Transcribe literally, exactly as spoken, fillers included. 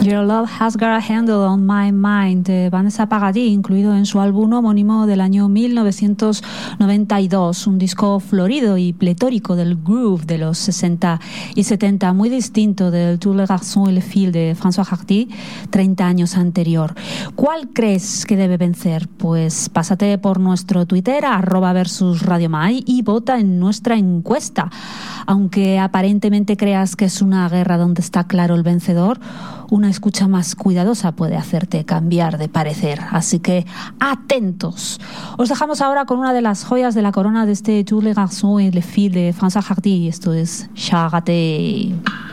Your Love Has Got a Handle on My Mind, de Vanessa Paradis, incluido en su álbum homónimo del año mil novecientos noventa y dos, un disco florido y pletórico del groove de los sesenta y setenta, muy distinto del Tous les garçons et les filles de François Hardy, treinta años anterior. ¿Cuál crees que debe vencer? Pues pásate por nuestro Twitter, arroba versus Radio Mai, y vota en nuestra encuesta. Aunque aparentemente creas que es una guerra donde está claro el vencedor, una escucha más cuidadosa puede hacerte cambiar de parecer. Así que atentos. Os dejamos ahora con una de las joyas de la corona de este Tous les garçons et les filles de François Hardy. Esto es Charité.